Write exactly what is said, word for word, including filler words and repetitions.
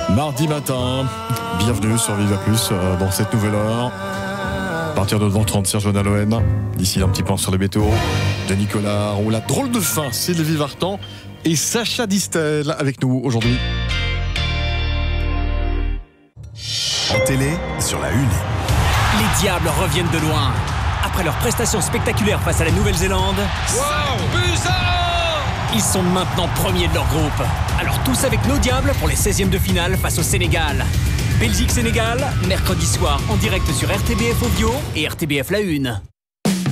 Mardi matin, bienvenue sur Viva Plus euh, dans cette nouvelle heure. À partir de neuf heures trente, Serge Naloen. D'ici là, un petit point sur les météos de Nicolas Roux. La drôle de fin, Sylvie Vartan et Sacha Distel avec nous aujourd'hui. En télé, sur la une. Les Diables reviennent de loin. Après leur prestation spectaculaire face à la Nouvelle-Zélande, Wow, ils sont maintenant premiers de leur groupe. Alors tous avec nos Diables pour les seizièmes de finale face au Sénégal. Belgique-Sénégal, mercredi soir en direct sur R T B F Ovio et R T B F La Une.